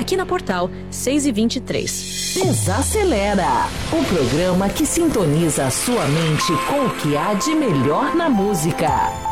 aqui na Portal 6h23. Desacelera, o programa que sintoniza a sua mente com o que há de melhor na música.